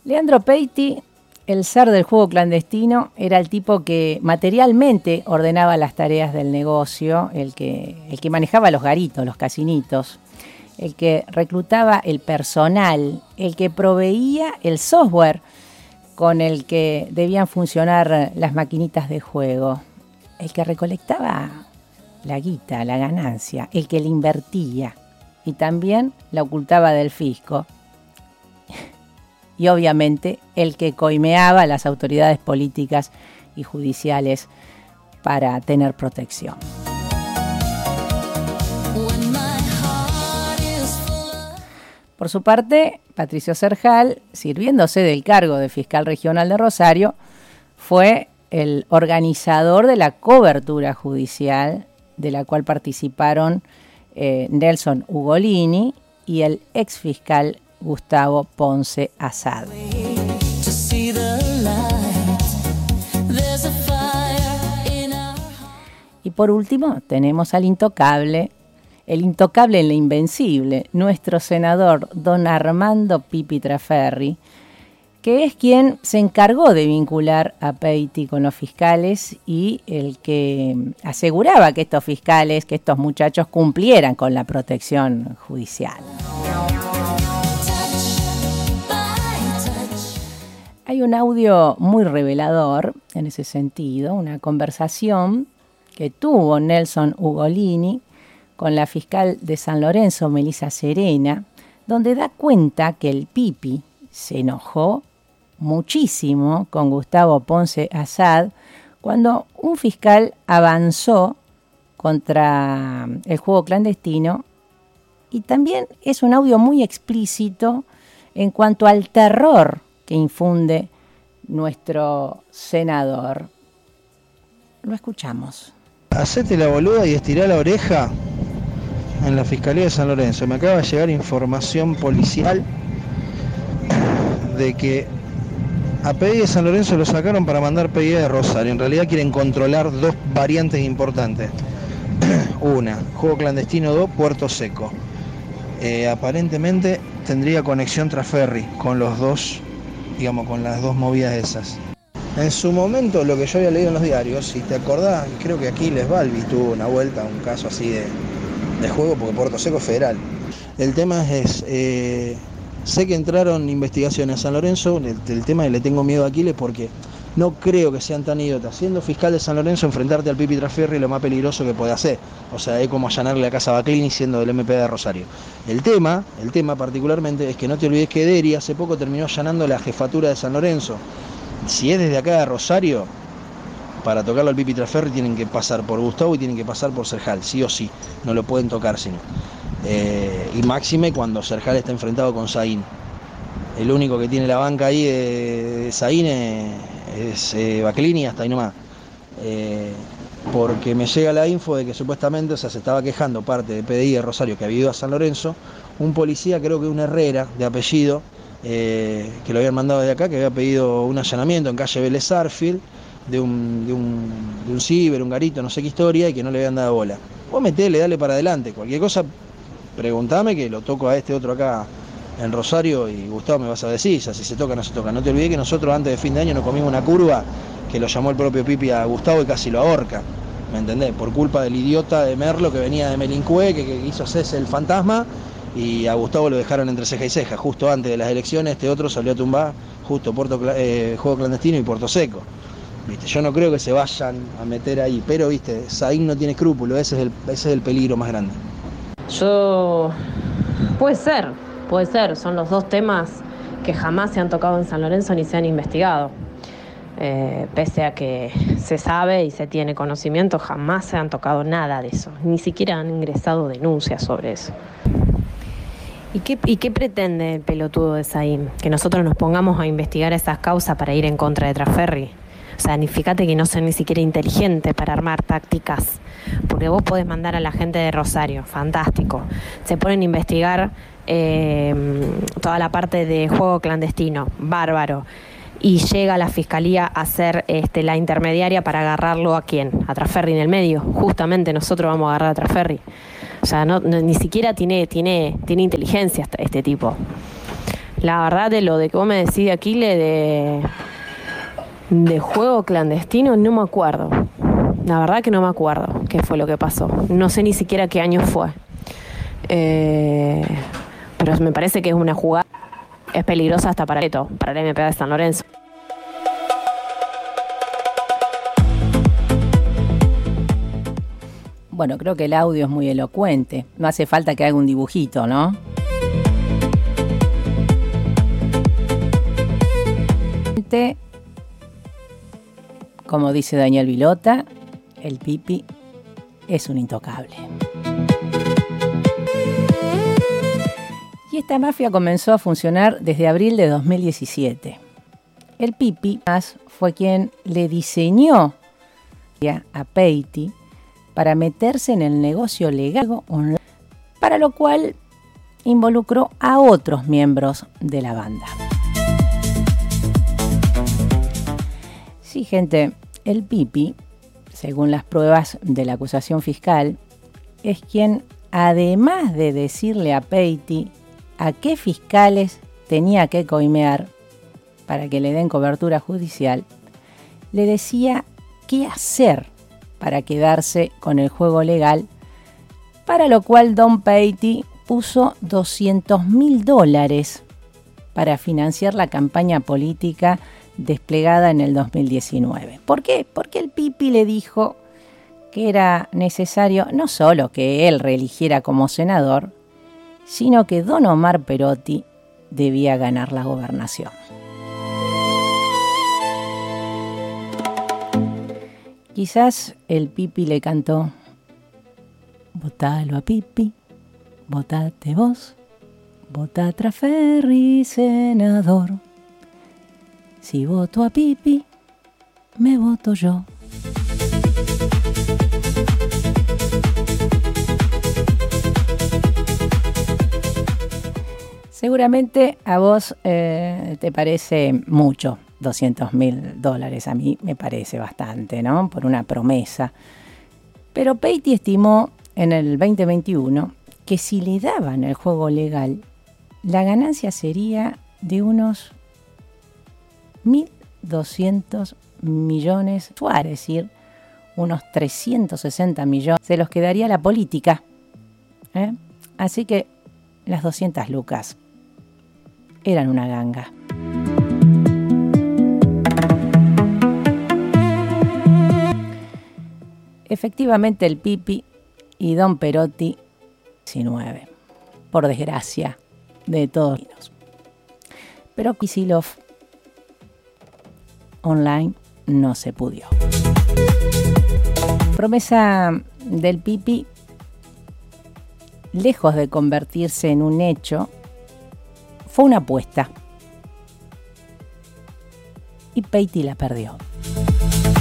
Leandro Peiti, el zar del juego clandestino, era el tipo que materialmente ordenaba las tareas del negocio, el que manejaba los garitos, los casinitos, el que reclutaba el personal, el que proveía el software con el que debían funcionar las maquinitas de juego, el que recolectaba la guita, la ganancia, el que la invertía y también la ocultaba del fisco. Y obviamente el que coimeaba a las autoridades políticas y judiciales para tener protección. Por su parte, Patricio Cerjal, sirviéndose del cargo de fiscal regional de Rosario, fue el organizador de la cobertura judicial de la cual participaron Nelson Ugolini y el exfiscal Gustavo Ponce Assad. Y por último tenemos al intocable, el intocable en la invencible, nuestro senador don Armando Pipi Traferri, que es quien se encargó de vincular a Peiti con los fiscales y el que aseguraba que estos fiscales, que estos muchachos cumplieran con la protección judicial. Hay un audio muy revelador en ese sentido, una conversación que tuvo Nelson Ugolini con la fiscal de San Lorenzo, Melissa Serena, donde da cuenta que el Pipi se enojó muchísimo con Gustavo Ponce Assad cuando un fiscal avanzó contra el juego clandestino, y también es un audio muy explícito en cuanto al terror que infunde nuestro senador. Lo escuchamos. Hacete la boluda y estirá la oreja en la Fiscalía de San Lorenzo. Me acaba de llegar información policial de que a PDI de San Lorenzo lo sacaron para mandar PDI de Rosario. En realidad quieren controlar dos variantes importantes. Una, juego clandestino. 2, Puerto Seco. Aparentemente tendría conexión Traferri con los dos, digamos, con las dos movidas esas. En su momento, lo que yo había leído en los diarios, si te acordás, creo que Aquiles Balbi tuvo una vuelta, un caso así de juego, porque Puerto Seco es federal. El tema es, sé que entraron investigaciones a San Lorenzo, el tema es que le tengo miedo a Aquiles porque no creo que sean tan idiotas. Siendo fiscal de San Lorenzo, enfrentarte al Pipi Traferri es lo más peligroso que puede hacer. O sea, es como allanarle la casa a Baclini siendo del MP de Rosario. El tema particularmente es que no te olvides que Deri hace poco terminó allanando la jefatura de San Lorenzo. Si es desde acá de Rosario, para tocarlo al Pipi Traferri tienen que pasar por Gustavo y tienen que pasar por Cerjal, sí o sí, no lo pueden tocar sino. Y máxime cuando Cerjal está enfrentado con Saín. El único que tiene la banca ahí de Saín es Baclini, hasta ahí nomás. Porque me llega la info de que supuestamente, se estaba quejando parte de PDI de Rosario que había ido a San Lorenzo, un policía, creo que un Herrera de apellido, que lo habían mandado de acá, que había pedido un allanamiento en calle Vélez Sarsfield de un ciber, un garito, no sé qué historia, y que no le habían dado bola. Vos metele, dale para adelante, cualquier cosa preguntame, que lo toco a este otro acá en Rosario y Gustavo me vas a decir, si se toca o no se toca. No te olvides que nosotros antes de fin de año nos comimos una curva que lo llamó el propio Pipi a Gustavo y casi lo ahorca, ¿me entendés? Por culpa del idiota de Merlo que venía de Melincue, que hizo hacerse el fantasma, y a Gustavo lo dejaron entre ceja y ceja. Justo antes de las elecciones este otro salió a tumbar justo juego clandestino y Puerto Seco. ¿Viste? Yo no creo que se vayan a meter ahí, pero viste, Saín no tiene escrúpulos, ese es el peligro más grande. Puede ser, son los dos temas que jamás se han tocado en San Lorenzo ni se han investigado. Pese a que se sabe y se tiene conocimiento, jamás se han tocado nada de eso, ni siquiera han ingresado denuncias sobre eso. ¿Y qué pretende el pelotudo de Saín? ¿Que nosotros nos pongamos a investigar esas causas para ir en contra de Traferri? O sea, fíjate que no son ni siquiera inteligentes para armar tácticas, porque vos podés mandar a la gente de Rosario, fantástico. Se ponen a investigar toda la parte de juego clandestino, bárbaro. Y llega la fiscalía a ser la intermediaria para agarrarlo ¿a quién? A Traferri en el medio. Justamente nosotros vamos a agarrar a Traferri. O sea, ni siquiera tiene inteligencia este tipo. La verdad de lo de que vos me decís de Aquile de juego clandestino no me acuerdo. La verdad que no me acuerdo qué fue lo que pasó. No sé ni siquiera qué año fue. Pero me parece que es una jugada, es peligrosa hasta para el MPA de San Lorenzo. Bueno, creo que el audio es muy elocuente. No hace falta que haga un dibujito, ¿no? Como dice Daniel Vilota, el Pipi es un intocable. Y esta mafia comenzó a funcionar desde abril de 2017. El Pipi fue quien le diseñó a Peiti para meterse en el negocio legal online, para lo cual involucró a otros miembros de la banda. Sí, gente, el Pipi, según las pruebas de la acusación fiscal, es quien, además de decirle a Peiti a qué fiscales tenía que coimear para que le den cobertura judicial, le decía qué hacer para quedarse con el juego legal, para lo cual Don Peiti puso $200.000 para financiar la campaña política desplegada en el 2019. ¿Por qué? Porque el Pipi le dijo que era necesario no solo que él reeligiera como senador, sino que Don Omar Perotti debía ganar la gobernación. Quizás el Pipi le cantó: votalo a Pipi, votate vos, vota a Traferri, senador. Si voto a Pipi, me voto yo. Seguramente a vos te parece mucho. $200.000, a mí me parece bastante, ¿no? Por una promesa. Pero Peiti estimó en el 2021 que si le daban el juego legal, la ganancia sería de unos 1.200 millones, es decir, unos 360 millones, se los quedaría la política. Así que las 200 lucas eran una ganga. Efectivamente, el Pipi y Don Perotti, 19, por desgracia de todos. Pero Kicillof online no se pudió. Promesa del Pipi, lejos de convertirse en un hecho, fue una apuesta. Y Peiti la perdió.